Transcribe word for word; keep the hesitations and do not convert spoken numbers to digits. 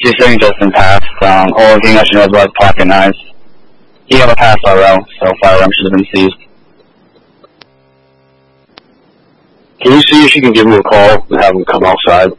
two seventy Justin passed. Um, only thing I should know is about pocket knives. He had a pass R L, so firearm should have been seized. Can you see if you can give him a call and have him come outside?